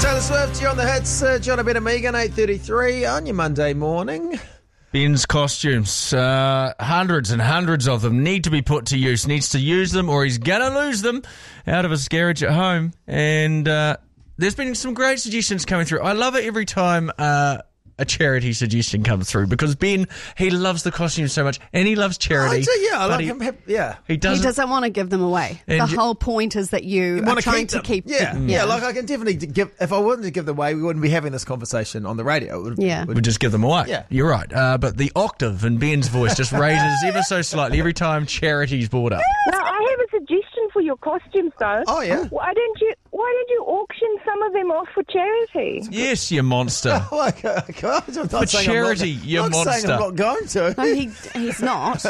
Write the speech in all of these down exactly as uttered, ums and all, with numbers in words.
Taylor Swift, you're on the hits. Uh, John, Ben and Megan, eight thirty-three on your Monday morning. Ben's costumes, uh, hundreds and hundreds of them need to be put to use. Needs to use them or he's going to lose them out of his garage at home. And uh, there's been some great suggestions coming through. I love it every time uh, a charity suggestion comes through because Ben, he loves the costumes so much and he loves charity. I do, yeah, I like he, him. Have, yeah. He doesn't, he doesn't want to give them away. And the you, whole point is that you, you are want trying to to keep... Yeah, the, yeah, yeah, like I can definitely give... If I wanted to give them away, we wouldn't be having this conversation on the radio. It would, Yeah. We'd just give them away. Yeah. You're right. Uh, but the octave in Ben's voice just raises ever so slightly every time charity's brought up. Now, I have a suggestion for your costumes, though. Oh, yeah? Why don't you Why don't you auction some of them off for charity? Yes, you monster. Like, uh, I'm not For saying charity, I'm not, you I'm not saying monster. I'm not going to. No, he, he's not.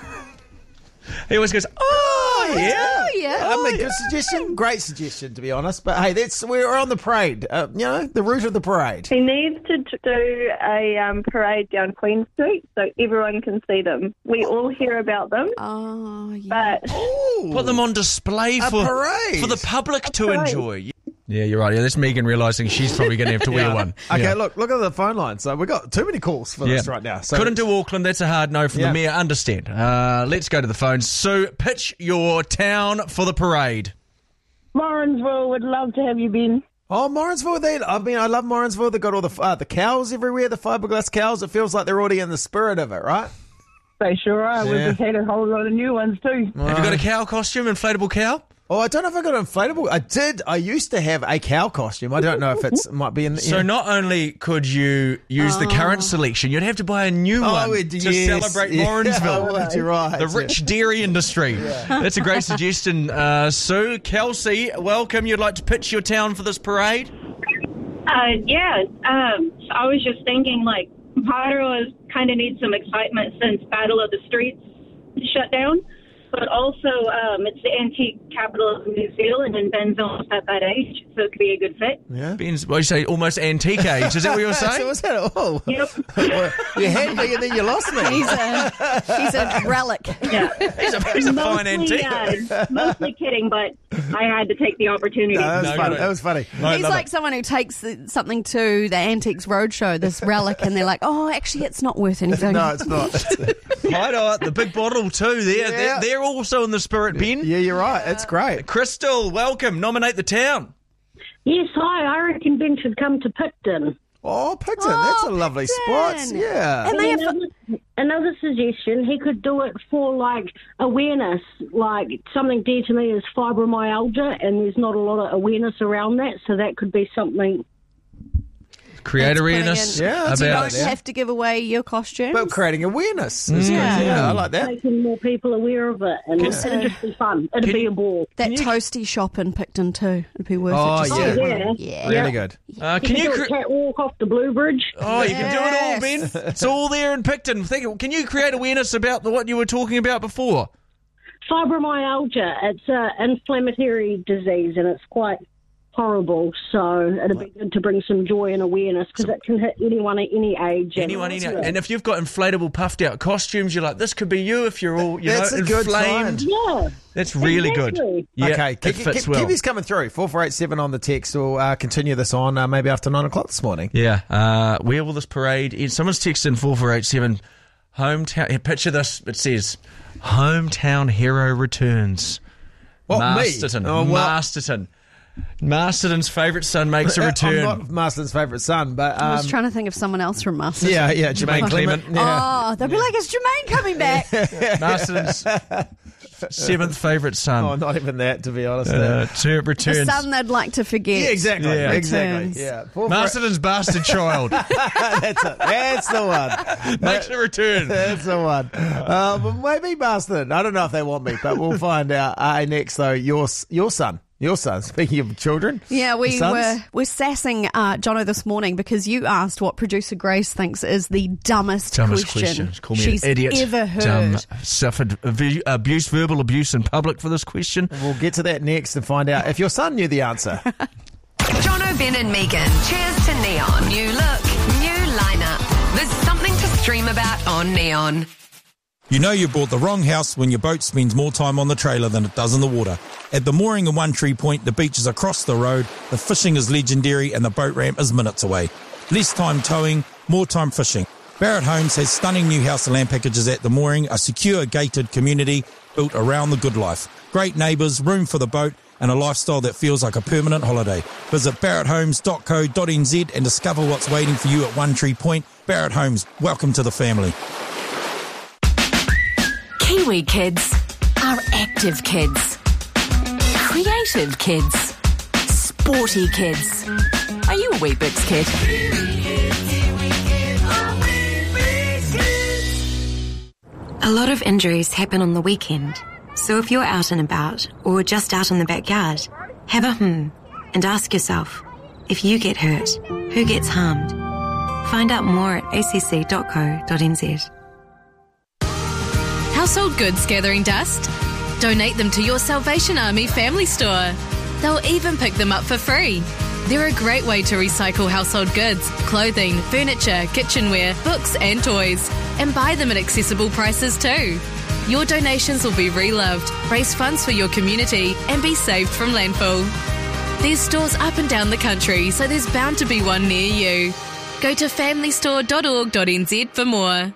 He always goes, oh, yeah. Oh, yeah. I mean, good suggestion, great suggestion, to be honest. But hey, that's we're on the parade. Uh, you know, the route of the parade. He needs to t- do a um, parade down Queen Street so everyone can see them. We all hear about them, Oh, yeah. but Ooh. Put them on display A for, parade. for the public to parade. enjoy. Yeah, you're right. Yeah, that's Megan realising she's probably going to have to wear one. Okay, Yeah. look, look at the phone line. So we've got too many calls for this Yeah. right now. So Couldn't do Auckland. That's a hard no from Yeah. the mayor. Understand. Uh, let's go to the phones. Sue, pitch your town for the parade. Morrinsville would love to have you, Ben. Oh, Morrinsville, they, I mean, I love Morrinsville. They've got all the uh, the cows everywhere, the fiberglass cows. It feels like they're already in the spirit of it, right? They sure are. Yeah. We've just had a whole lot of new ones, too. Have you got a cow costume, inflatable cow? Oh, I don't know if I got an inflatable. I did. I used to have a cow costume. I don't know if it's it might be in the... So yeah. not only could you use the current selection, you'd have to buy a new one Oh, it- to yes. celebrate Yeah, Morrinsville. well, you're right. The rich dairy industry. That's a great suggestion, uh, Sue. Kelsey, welcome. You'd like to pitch your town for this parade? Uh, yeah, um, I was just thinking, like, Paparoa kind of needs some excitement since Battle of the Streets shut down, but also um, it's the antique capital of New Zealand, and Ben's almost at that age, so it could be a good fit. Yeah. Ben's, well, you say almost antique age. Is that what you're So saying? what's that? Oh, Yep. Well, you had me and then you lost me. He's a, he's a relic. Yeah. He's a, he's a fine Mostly, antique. uh, mostly kidding, but I had to take the opportunity. No, that was No, funny. no. That was funny. I He's love like it. someone who takes the, something to the Antiques Roadshow, this relic, and they're like, oh, actually, it's not worth anything. No, it's not. Hideout, the big bottle too. They're, Yeah. they're, they're also in the spirit, Ben. Yeah, you're right. It's great. Crystal, welcome. Nominate the town. Yes, hi. I reckon Ben should come to Picton. Oh, Picton. Oh, That's a lovely spot. Picton. Yeah. And they have... Another, another suggestion, he could do it for, like, awareness. Like, something dear to me is fibromyalgia, and there's not a lot of awareness around that, so that could be something... Create That's awareness brilliant. Yeah, that's You a about don't good idea. have to give away your costumes. But creating awareness. Is Yeah. good. Yeah, I like that. making more people aware of it, and it'd just be fun. It'd Can be you- a ball. that toasty shop in Picton too. It'd be worth Oh, it. Just yeah. to- Yeah. yeah. Really good. Uh, You can can you? do a Cre- catwalk off the Blue Bridge. oh, you can do it all, Yes. Ben. It's all there in Picton. Think, can you create awareness about the, what you were talking about before? Fibromyalgia, it's an inflammatory disease, and it's quite horrible, so it'd be good to bring some joy and awareness, because it can hit anyone at any age. and- Anyone, any, and if you've got inflatable, puffed out costumes, you're like, this could be you if you're all, you That's know, a good inflamed. sign. Yeah. That's really good. Exactly. Yeah, okay, it keep, fits keep, well. keep these coming through. four four eight seven on the text. We'll uh, continue this on uh, maybe after nine o'clock this morning. Yeah. Uh, where will this parade end? Someone's texting four four eight seven. Hometown. Here, picture this. It says, hometown hero returns. What, me? Masterton. Oh, well- Masterton. Masterton's favourite son makes a return. I'm not Marston's favourite son, but I um, was trying to think of someone else from Master. yeah, yeah, Jermaine Jermaine Clement. Clement. Yeah. Oh, they'll be like, is Jermaine coming back? Masterton's seventh favourite son. Oh, not even that, to be honest. uh, to, The returns. son they'd like to forget. yeah, exactly, Yeah. exactly. Returns. Yeah, four, four, Masterton's bastard child that's it. That's the one. makes a return. That's the one. Uh, but maybe Marston. I don't know if they want me, but we'll find out. Uh, next, though, your your son. Your son. Speaking of children. Yeah, we sons? were we're sassing uh, Jono this morning because you asked what producer Grace thinks is the dumbest, Dumbest question, question. Call me she's an idiot. ever heard. Dumb. Suffered abu- abuse, verbal abuse in public for this question. We'll get to that next and find out if your son knew the answer. Jono, Ben and Megan. Cheers to Neon. New look, new lineup. There's something to stream about on Neon. You know you bought the wrong house when your boat spends more time on the trailer than it does in the water. At the mooring in One Tree Point, the beach is across the road, the fishing is legendary, and the boat ramp is minutes away. Less time towing, more time fishing. Barrett Homes has stunning new house and land packages at the mooring, a secure gated community built around the good life. Great neighbours, room for the boat, and a lifestyle that feels like a permanent holiday. Visit barrett homes dot co dot n z and discover what's waiting for you at One Tree Point. Barrett Homes, welcome to the family. Kiwi kids are active kids, creative kids, sporty kids. Are you a Weet-Bix kid? A lot of injuries happen on the weekend, so if you're out and about or just out in the backyard, have a hmm and ask yourself, if you get hurt, who gets harmed? Find out more at a c c dot co dot n z. Household goods gathering dust? Donate them to your Salvation Army family store. They'll even pick them up for free. They're a great way to recycle household goods, clothing, furniture, kitchenware, books and toys, and buy them at accessible prices too. Your donations will be reloved, raise funds for your community, and be saved from landfill. There's stores up and down the country, so there's bound to be one near you. Go to family store dot org dot n z for more.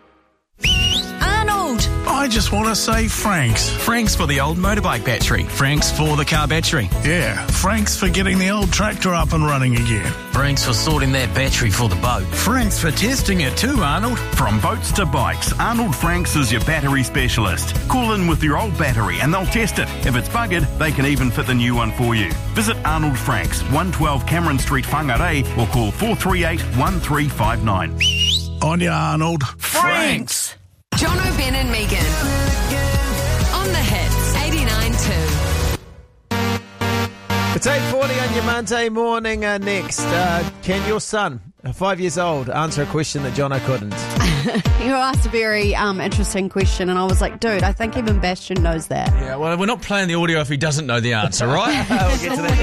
I just want to say Franks. Franks for the old motorbike battery. Franks for the car battery. Yeah, Franks for getting the old tractor up and running again. Franks for sorting that battery for the boat. Franks for testing it too, Arnold. From boats to bikes, Arnold Franks is your battery specialist. Call in with your old battery and they'll test it. If it's buggered, they can even fit the new one for you. Visit Arnold Franks, one twelve Cameron Street, Whangarei, or call four three eight, one three five nine. On ya, Arnold. Franks! John O'Ben and Megan. On the hits, eighty-nine two. It's eight forty on your Monday morning. Uh, next, uh, can your son, five years old, answer a question that Jono couldn't? You asked a very um, interesting question, and I was like, dude, I think even Bastian knows that. Yeah, well, we're not playing the audio if he doesn't know the answer, right? We'll get to that.